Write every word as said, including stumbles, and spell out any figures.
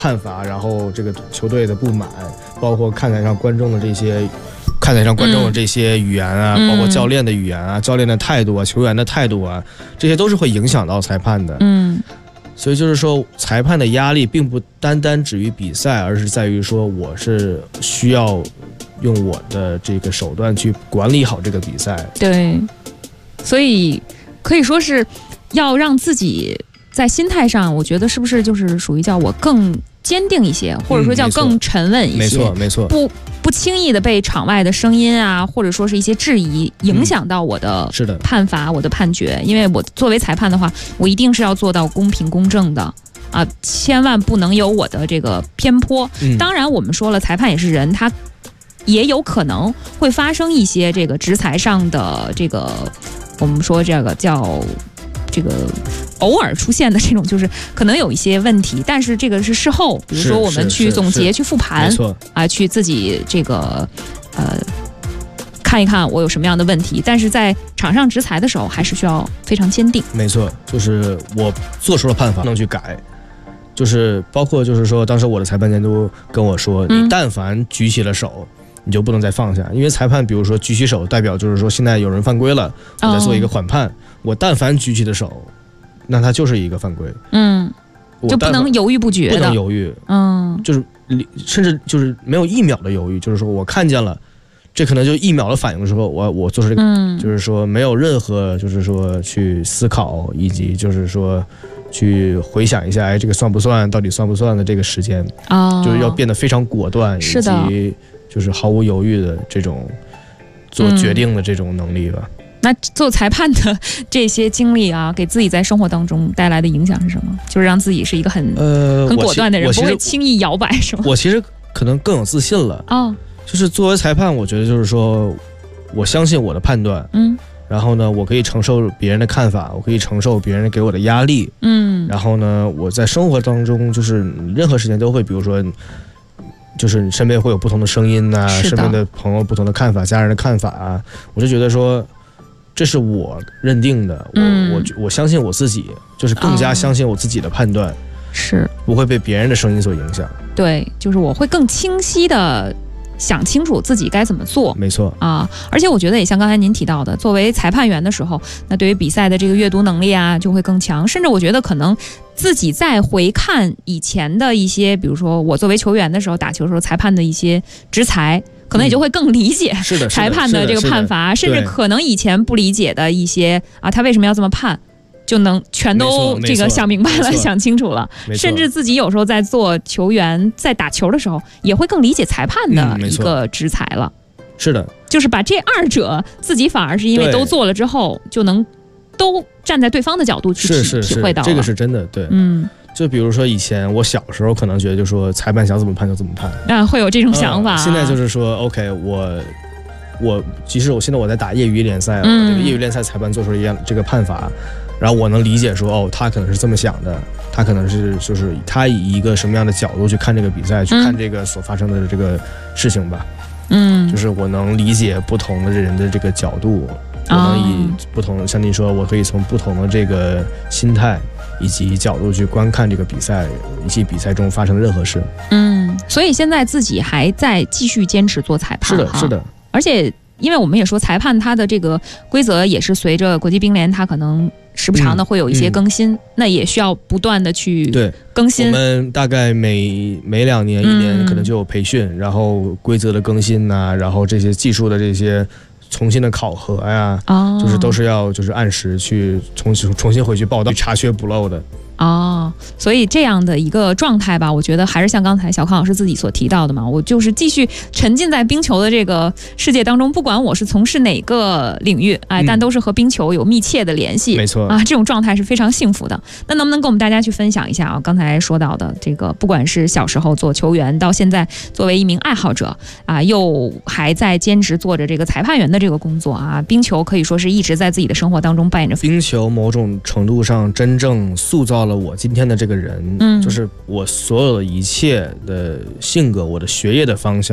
看法，然后这个球队的不满，包括看台上观众的这些。看台上观众的这些语言啊、嗯，包括教练的语言啊、教练的态度啊、球员的态度啊，这些都是会影响到裁判的。 嗯， 所以就是说，裁判的压力并不单单止于比赛，而是在于说，我是需要用我的这个手段去管理好这个比赛。 对，所以可以说是要让自己在心态上，我觉得是不是就是属于叫我更坚定一些，或者说叫更沉稳一些。 没错，没错， 不。不轻易的被场外的声音啊，或者说是一些质疑影响到我的判罚、嗯、我的判决。因为我作为裁判的话，我一定是要做到公平公正的啊，千万不能有我的这个偏颇。嗯、当然，我们说了，裁判也是人，他也有可能会发生一些这个执裁上的这个，我们说这个叫。这个偶尔出现的这种，就是可能有一些问题，但是这个是事后，比如说我们去总结、去复盘，啊，去自己这个呃看一看我有什么样的问题，但是在场上执裁的时候，还是需要非常坚定。 没错，就是我做出了判罚，不能去改。就是包括就是说，当时我的裁判监督跟我说，你但凡举起了手。你就不能再放下，因为裁判比如说举起手，代表就是说现在有人犯规了，我在做一个缓判。哦、我但凡举起的手，那它就是一个犯规。 嗯，就不能犹豫不决的， 不能犹豫。 嗯， 就是甚至就是没有一秒的犹豫，就是说我看见了，这可能就一秒的反应的时候，我我做出这个、嗯，就是说没有任何就是说去思考，以及就是说去回想一下，哎，这个算不算，到底算不算的这个时间，哦，就是要变得非常果断， 是的。 以及就是毫无犹豫的这种做决定的这种能力吧。 嗯、那做裁判的这些经历啊，给自己在生活当中带来的影响是什么？就是让自己是一个很呃很果断的人，不会轻易摇摆，是吗？ 我其实可能更有自信了。哦，就是作为裁判，我觉得就是说，我相信我的判断。嗯。然后呢，我可以承受别人的看法，我可以承受别人给我的压力。嗯。然后呢，我在生活当中，就是任何时间都会，比如说。就是你身边会有不同的声音呐、啊，身边的朋友不同的看法，家人的看法啊，我就觉得说，这是我认定的，我、嗯、我我相信我自己，就是更加相信我自己的判断， 是、哦、 不会被别人的声音所影响。 对，就是我会更清晰的想清楚自己该怎么做。 没错啊，而且我觉得也像刚才您提到的，作为裁判员的时候，那对于比赛的这个阅读能力啊就会更强，甚至我觉得可能。自己再回看以前的一些，比如说我作为球员的时候打球的时候，裁判的一些执裁，可能也就会更理解裁判的这个判罚，甚至可能以前不理解的一些啊，他为什么要这么判，就能全都这个想明白了、想清楚了。甚至自己有时候在做球员、在打球的时候，也会更理解裁判的一个执裁了。 嗯、是的， 就是把这二者自己反而是因为都做了之后，就能。都站在对方的角度去体是是是体会到了， 这个是真的，对， 嗯， 就比如说以前我小时候可能觉得就说裁判想怎么判就怎么判， 啊，会有这种想法、啊呃。现在就是说 ，OK， 我我即使我现在我在打业余联赛，嗯、这个业余联赛裁判做出一样这个判罚，然后我能理解说，哦，他可能是这么想的，他可能是就是他以一个什么样的角度去看这个比赛，去看这个所发生的这个事情吧，嗯，就是我能理解不同的人的这个角度。我能以不同，像你说，我可以从不同的这个心态以及角度去观看这个比赛，以及比赛中发生的任何事。 嗯，所以现在自己还在继续坚持做裁判。 是的，是的。 而且，因为我们也说，裁判他的这个规则也是随着国际乒联，它可能时不常的会有一些更新，嗯嗯、那也需要不断的去更新。 我们大概每每两年、一年可能就有培训，嗯、然后规则的更新呐、啊，然后这些技术的这些。重新的考核呀，哦，就是都是要就是按时去重新重新回去报道，去查缺补漏的。 哦，所以这样的一个状态吧，我觉得还是像刚才小康老师自己所提到的嘛，我就是继续沉浸在冰球的这个世界当中，不管我是从事哪个领域，哎，但都是和冰球有密切的联系。 没错啊，这种状态是非常幸福的。那能不能跟我们大家去分享一下啊？刚才说到的这个，不管是小时候做球员，到现在作为一名爱好者啊，又还在兼职做着这个裁判员的这个工作啊，冰球可以说是一直在自己的生活当中扮演着。 冰球某种程度上真正塑造了我今天的这个人，嗯，就是我所有的一切的性格，我的学业的方向。